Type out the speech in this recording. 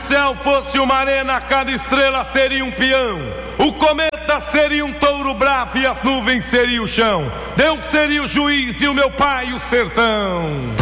céu fosse uma arena, cada estrela seria um peão. O cometa seria um touro bravo e as nuvens seria o chão. Deus seria o juiz e o meu pai o sertão.